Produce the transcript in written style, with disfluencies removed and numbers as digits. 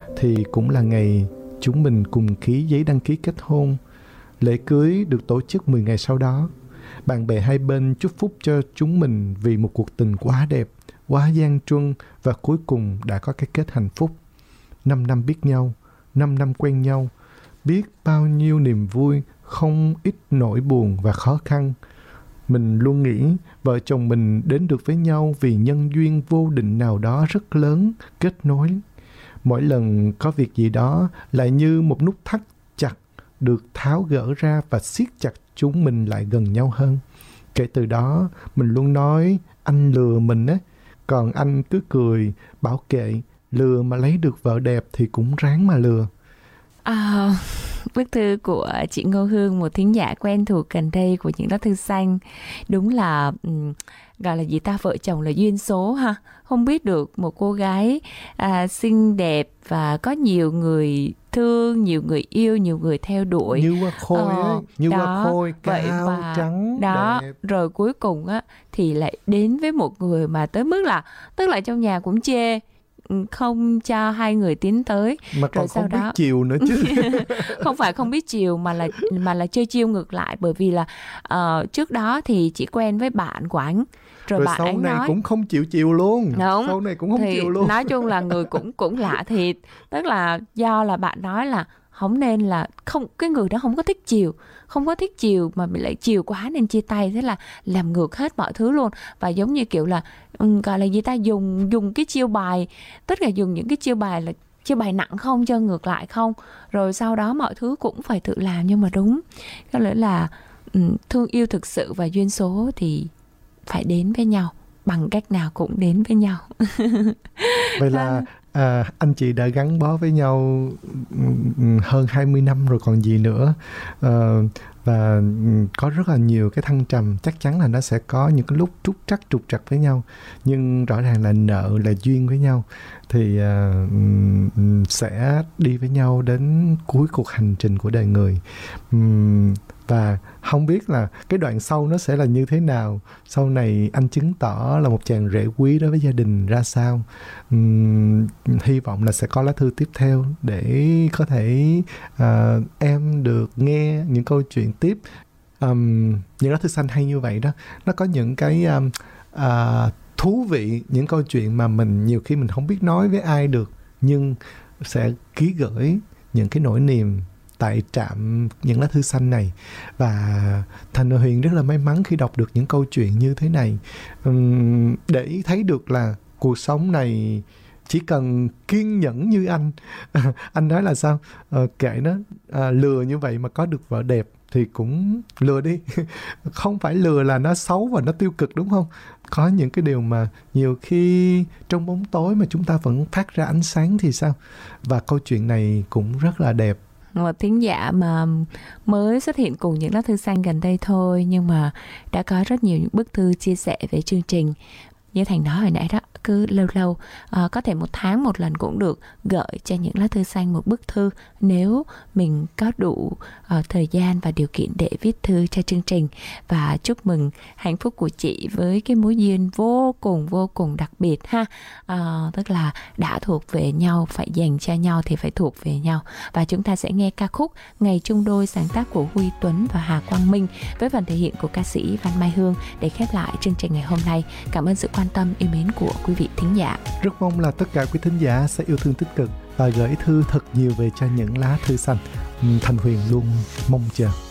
thì cũng là ngày chúng mình cùng ký giấy đăng ký kết hôn. Lễ cưới được tổ chức 10 ngày sau đó. Bạn bè hai bên chúc phúc cho chúng mình vì một cuộc tình quá đẹp, quá gian truân và cuối cùng đã có cái kết hạnh phúc. 5 năm biết nhau, 5 năm quen nhau, biết bao nhiêu niềm vui, không ít nỗi buồn và khó khăn. Mình luôn nghĩ vợ chồng mình đến được với nhau vì nhân duyên vô định nào đó rất lớn, kết nối. Mỗi lần có việc gì đó lại như một nút thắt chặt được tháo gỡ ra và siết chặt chúng mình lại gần nhau hơn. Kể từ đó, mình luôn nói anh lừa mình á, còn anh cứ cười, bảo kệ, lừa mà lấy được vợ đẹp thì cũng ráng mà lừa. Bức thư của chị Ngô Hương, một thính giả quen thuộc gần đây của những lá thư xanh. Đúng là gọi là gì ta, vợ chồng là duyên số ha. Không biết được một cô gái xinh đẹp và có nhiều người thương, nhiều người yêu, nhiều người theo đuổi. Như hoa khôi ấy, như hoa khôi cao, và trắng, đó, đẹp. rồi cuối cùng á thì lại đến với một người mà tới mức là, tức là trong nhà cũng chê, không cho hai người tiến tới, mà còn rồi sau không biết đó chiều nữa chứ. không phải không biết chiều mà là chơi chiêu ngược lại, bởi vì là trước đó thì chỉ quen với bạn của anh, rồi bạn sau anh này nói cũng không chịu chiều luôn. Đúng. Sau này cũng không thì chịu luôn. nói chung là người cũng lạ thiệt, tức là do là bạn nói là không nên là không, cái người đó không có thích chiều mà bị lại chiều quá nên chia tay, thế là làm ngược hết mọi thứ luôn. Và giống như kiểu là gọi là gì ta, dùng cái chiêu bài, tất cả dùng những cái chiêu bài là chiêu bài nặng không, cho ngược lại không, rồi sau đó mọi thứ cũng phải tự làm. Nhưng mà đúng, có lẽ là thương yêu thực sự và duyên số thì phải đến với nhau, bằng cách nào cũng đến với nhau. Vậy là anh chị đã gắn bó với nhau hơn 20 năm rồi còn gì nữa. Và có rất là nhiều cái thăng trầm. Chắc chắn là nó sẽ có những cái lúc trục trặc với nhau, nhưng rõ ràng là nợ là duyên với nhau, thì sẽ đi với nhau đến cuối cuộc hành trình của đời người. Và không biết là cái đoạn sau nó sẽ là như thế nào. Sau này anh chứng tỏ là một chàng rể quý đối với gia đình ra sao. Hy vọng là sẽ có lá thư tiếp theo để có thể em được nghe những câu chuyện tiếp. Những lá thư xanh hay như vậy đó, nó có những cái thú vị, những câu chuyện mà mình nhiều khi mình không biết nói với ai được, nhưng sẽ ký gửi những cái nỗi niềm tại trạm những lá thư xanh này. Và Thành và Huyền rất là may mắn khi đọc được những câu chuyện như thế này, để thấy được là cuộc sống này chỉ cần kiên nhẫn như anh. Anh nói là sao? Kệ nó, lừa như vậy mà có được vợ đẹp thì cũng lừa đi. Không phải lừa là nó xấu và nó tiêu cực, đúng không? Có những cái điều mà nhiều khi trong bóng tối mà chúng ta vẫn phát ra ánh sáng thì sao? Và câu chuyện này cũng rất là đẹp. Một thính giả mà mới xuất hiện cùng những lá thư xanh gần đây thôi, nhưng mà đã có rất nhiều những bức thư chia sẻ về chương trình. Như Thành nói hồi nãy đó, cứ lâu lâu có thể 1 tháng một lần cũng được, gửi cho những lá thư xanh một bức thư nếu mình có đủ thời gian và điều kiện để viết thư cho chương trình. Và chúc mừng hạnh phúc của chị với cái mối duyên vô cùng đặc biệt ha. Tức là đã thuộc về nhau, phải dành cho nhau thì phải thuộc về nhau. Và chúng ta sẽ nghe ca khúc Ngày chung đôi, sáng tác của Huy Tuấn và Hà Quang Minh, với phần thể hiện của ca sĩ Văn Mai Hương, để khép lại chương trình ngày hôm nay. Cảm ơn sự quan tâm yêu mến của quý vị thính giả. Rất mong là tất cả quý thính giả sẽ yêu thương tích cực và gửi thư thật nhiều về cho những lá thư xanh. Thành Huyền luôn mong chờ.